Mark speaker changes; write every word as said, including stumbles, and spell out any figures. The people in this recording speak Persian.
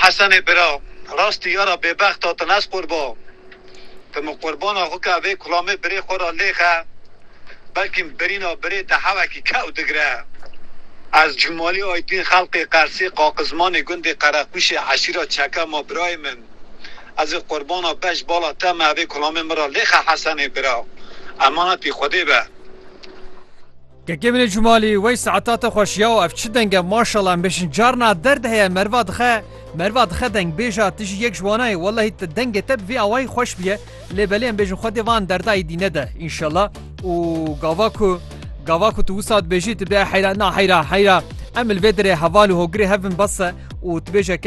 Speaker 1: حسن برا راستي يارا ببخت تناس قربا تم قربانا خوكا في كلامي بري خورا ليخا بلكن برينا بري تحوكي كاو دقرا از جمالي آيدين خلقي قرسي قاقزماني قندي قراقوش عشيرة چكا ما براي من از قربانا بش بالا تم اوه کلام مرا لیخ حسن برا امانت بی خوده به
Speaker 2: که من جمالی وی ساعتات خوشیا و اف چه دنگه ماشالله بشن جارنا درد هیا مرواد خه مرواد خه دنگ بیجا تیجی یک جوانای والله دنگه تب وی اوای خوش بیه لبلیم بشن خودی وان دردای دینه ده انشالله و گاواکو گاواکو تو وساد بجی تبدا حیرا نا حیرا حیرا امل ودره حوالو هو گری هفن بس و تبجا